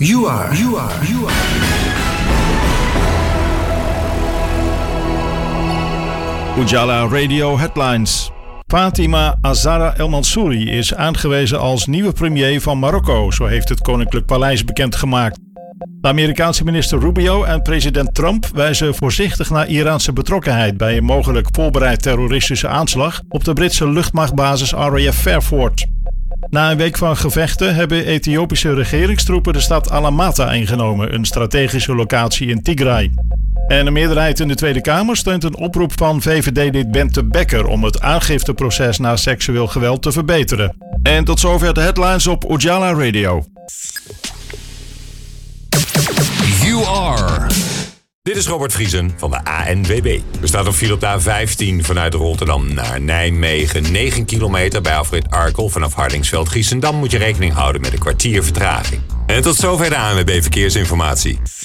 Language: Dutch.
You are. Ujala Radio Headlines. Fatima Azara El Mansouri is aangewezen als nieuwe premier van Marokko, zo heeft het Koninklijk Paleis bekendgemaakt. De Amerikaanse minister Rubio en president Trump wijzen voorzichtig naar Iraanse betrokkenheid bij een mogelijk voorbereid terroristische aanslag op de Britse luchtmachtbasis RAF Fairford. Na een week van gevechten hebben Ethiopische regeringstroepen de stad Alamata ingenomen, een strategische locatie in Tigray. En een meerderheid in de Tweede Kamer steunt een oproep van VVD-lid Bente Bekker om het aangifteproces na seksueel geweld te verbeteren. En tot zover de headlines op Ujala Radio. You are. Dit is Robert Vriesen van de ANWB. Er staat een file op de A15 vanuit Rotterdam naar Nijmegen. 9 kilometer bij afrit Arkel vanaf Hardingsveld-Giessendam moet je rekening houden met een kwartier vertraging. En tot zover de ANWB Verkeersinformatie.